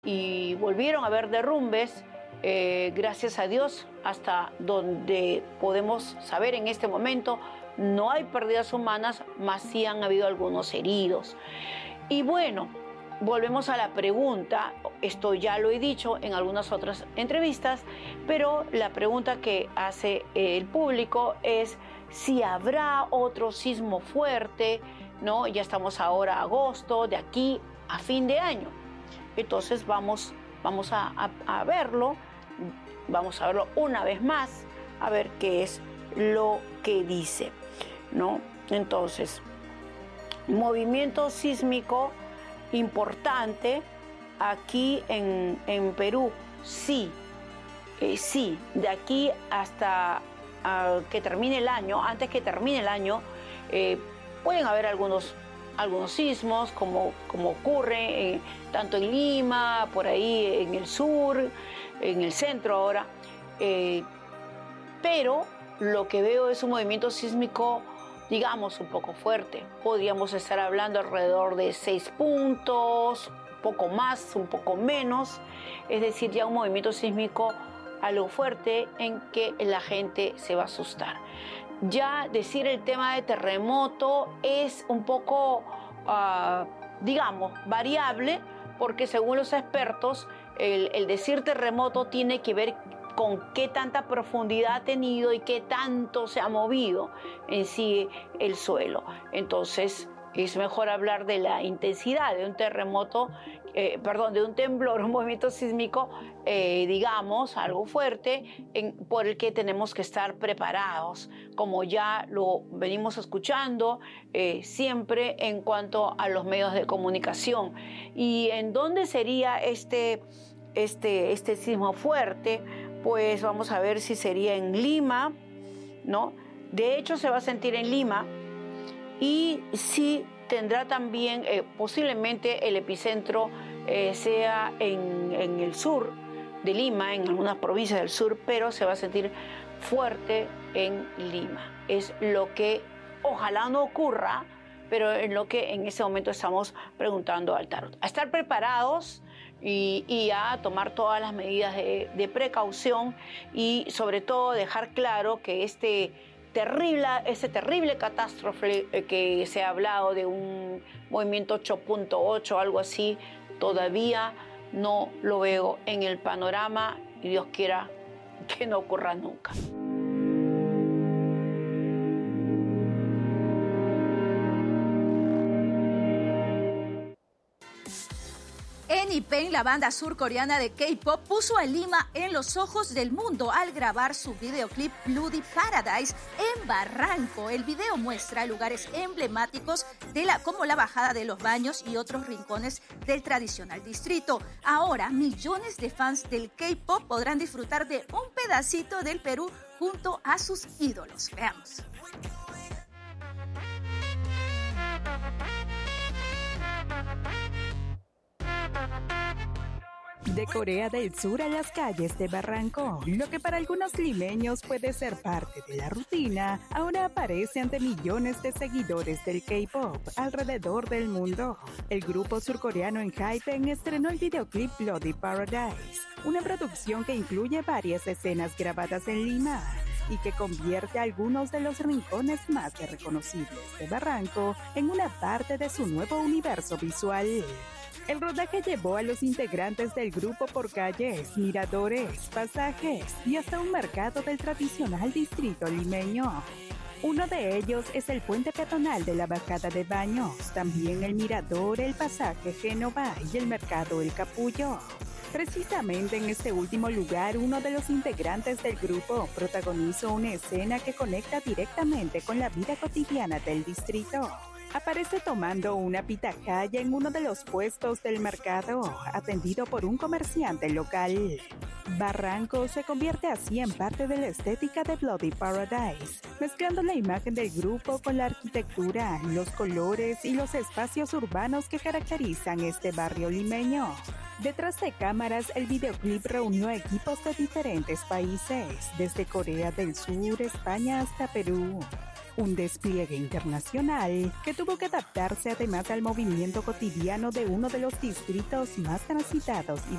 y volvieron a haber derrumbes. Gracias a Dios, hasta donde podemos saber en este momento, no hay pérdidas humanas, más sí han habido algunos heridos. Y bueno, volvemos a la pregunta, esto ya lo he dicho en algunas otras entrevistas, pero la pregunta que hace el público es si habrá otro sismo fuerte, ¿no? Ya estamos ahora a agosto, de aquí a fin de año. Entonces vamos a verlo, vamos a verlo una vez más, a ver qué es lo que dice, ¿no? Entonces, movimiento sísmico importante aquí en Perú, sí, de aquí hasta que termine el año, antes que termine el año, pueden haber algunos sismos, como ocurre tanto en Lima, por ahí en el sur, en el centro ahora, pero lo que veo es un movimiento sísmico, digamos, un poco fuerte. Podríamos estar hablando alrededor de 6 puntos, un poco más, un poco menos, es decir, ya un movimiento sísmico algo fuerte en que la gente se va a asustar. Ya decir el tema de terremoto es un poco, digamos, variable, porque según los expertos, el decir terremoto tiene que ver con qué tanta profundidad ha tenido y qué tanto se ha movido en sí el suelo. Entonces, es mejor hablar de la intensidad de un terremoto, de un temblor, un movimiento sísmico, digamos, algo fuerte, por el que tenemos que estar preparados, como ya lo venimos escuchando siempre en cuanto a los medios de comunicación. ¿Y en dónde sería este sismo fuerte? Pues vamos a ver si sería en Lima, ¿no? De hecho, se va a sentir en Lima. Y sí tendrá también, posiblemente el epicentro sea en el sur de Lima, en algunas provincias del sur, pero se va a sentir fuerte en Lima. Es lo que ojalá no ocurra, pero en lo que en ese momento estamos preguntando al tarot. A estar preparados y a tomar todas las medidas de precaución y sobre todo dejar claro que ese terrible catástrofe que se ha hablado de un movimiento 8.8, algo así, todavía no lo veo en el panorama y Dios quiera que no ocurra nunca. Enipen, la banda surcoreana de K-pop, puso a Lima en los ojos del mundo al grabar su videoclip Bloody Paradise en Barranco. El video muestra lugares emblemáticos como la Bajada de los Baños y otros rincones del tradicional distrito. Ahora, millones de fans del K-pop podrán disfrutar de un pedacito del Perú junto a sus ídolos. Veamos. De Corea del Sur a las calles de Barranco, lo que para algunos limeños puede ser parte de la rutina, ahora aparece ante millones de seguidores del K-pop alrededor del mundo. El grupo surcoreano Enhypen estrenó el videoclip Bloody Paradise, una producción que incluye varias escenas grabadas en Lima y que convierte a algunos de los rincones más reconocibles de Barranco en una parte de su nuevo universo visual. El rodaje llevó a los integrantes del grupo por calles, miradores, pasajes y hasta un mercado del tradicional distrito limeño. Uno de ellos es el puente peatonal de la Bajada de Baños, también el mirador, el pasaje Génova y el mercado El Capullo. Precisamente en este último lugar, uno de los integrantes del grupo protagonizó una escena que conecta directamente con la vida cotidiana del distrito. Aparece tomando una pitahaya en uno de los puestos del mercado, atendido por un comerciante local. Barranco se convierte así en parte de la estética de Bloody Paradise, mezclando la imagen del grupo con la arquitectura, los colores y los espacios urbanos que caracterizan este barrio limeño. Detrás de cámaras, el videoclip reunió a equipos de diferentes países, desde Corea del Sur, España hasta Perú. Un despliegue internacional que tuvo que adaptarse además al movimiento cotidiano de uno de los distritos más transitados y